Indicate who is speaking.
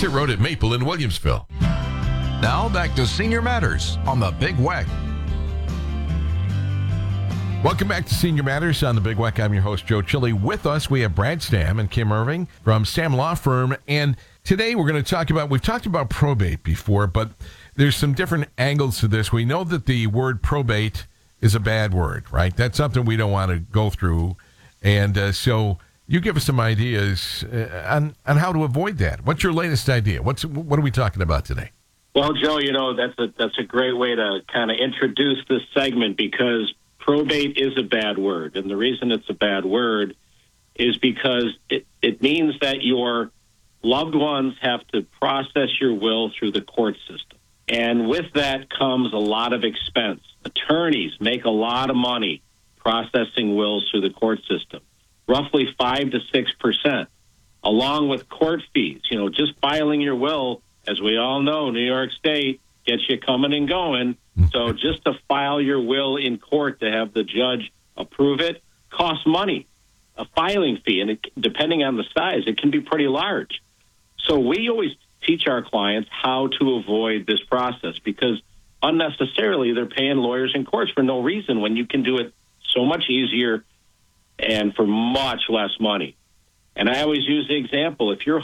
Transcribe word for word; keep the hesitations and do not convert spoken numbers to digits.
Speaker 1: Exit Road at Maple in Williamsville.
Speaker 2: Now back to Senior Matters on the Big Weck.
Speaker 1: Welcome back to Senior Matters on the Big Weck. I'm your host, Joe Chili. With us, we have Brad Stam and Kim Irving from Stam Law Firm. And today we're going to talk about, we've talked about probate before, but there's some different angles to this. We know that the word probate is a bad word, right? That's something we don't want to go through. And uh, so you give us some ideas uh, on, on how to avoid that. What's your latest idea? What's What are we talking about today?
Speaker 3: Well, Joe, you know, that's a, that's a great way to kind of introduce this segment because probate is a bad word. And the reason it's a bad word is because it, it means that your loved ones have to process your will through the court system. And with that comes a lot of expense. Attorneys make a lot of money processing wills through the court system, roughly five to six percent, along with court fees. You know, just filing your will, as we all know, New York State gets you coming and going. So just to file your will in court to have the judge approve it costs money, a filing fee, and it, depending on the size, it can be pretty large. So we always teach our clients how to avoid this process because unnecessarily they're paying lawyers in courts for no reason when you can do it so much easier and for much less money. And I always use the example, if your